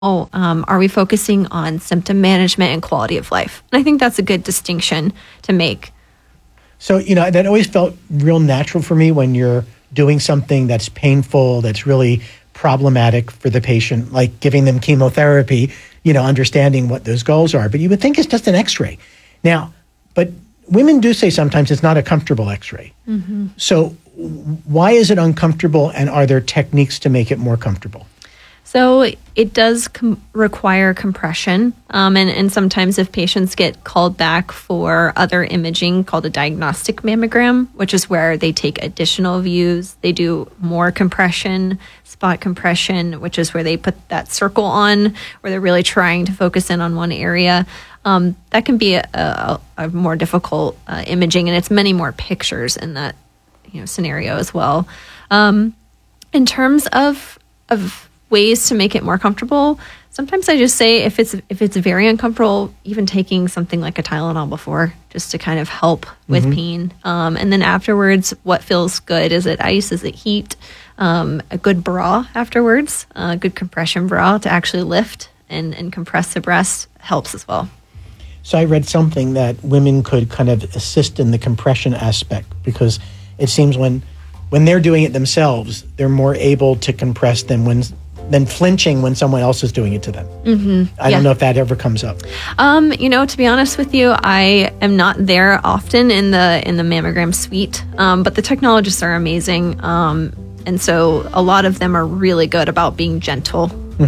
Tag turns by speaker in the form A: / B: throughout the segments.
A: are we focusing on symptom management and quality of life? And I think that's a good distinction to make.
B: So, that always felt real natural for me when you're doing something that's painful, that's really problematic for the patient, like giving them chemotherapy, understanding what those goals are. But you would think it's just an x-ray. Now, but women do say sometimes it's not a comfortable x-ray. Mm-hmm. So why is it uncomfortable, and are there techniques to make it more comfortable?
A: So it does require compression. And sometimes if patients get called back for other imaging called a diagnostic mammogram, which is where they take additional views, they do more compression, spot compression, which is where they put that circle on, where they're really trying to focus in on one area. That can be a more difficult imaging, and it's many more pictures in that scenario as well. In terms of ways to make it more comfortable, sometimes I just say if it's very uncomfortable, even taking something like a Tylenol before, just to kind of help with pain. And then afterwards, what feels good? Is it ice? Is it heat? A good bra afterwards, a good compression bra to actually lift and compress the breast helps as well.
B: So I read something that women could kind of assist in the compression aspect, because it seems when they're doing it themselves, they're more able to compress than flinching when someone else is doing it to them. Mm-hmm. I don't know if that ever comes up.
A: To be honest with you, I am not there often in the mammogram suite, but the technologists are amazing. And so a lot of them are really good about being gentle.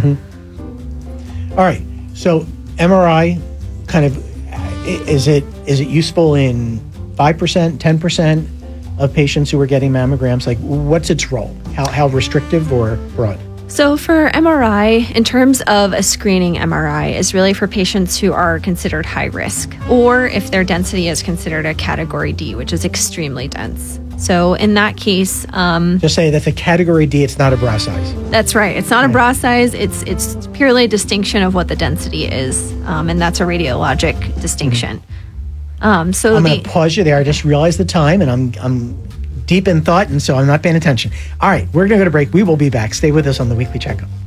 B: Mm-hmm. All right. So MRI kind of, is it useful in 5%, 10% of patients who are getting mammograms? Like, what's its role? How restrictive or broad?
A: So for MRI, in terms of a screening MRI, is really for patients who are considered high risk, or if their density is considered a category D, which is extremely dense. So in that case,
B: just say that's a category D. It's not a bra size.
A: That's right. It's not a bra size. It's purely a distinction of what the density is, and that's a radiologic distinction. So I'm
B: going to pause you there. I just realized the time, and I'm deep in thought, and so I'm not paying attention. All right, we're going to go to break. We will be back. Stay with us on the Weekly Checkup.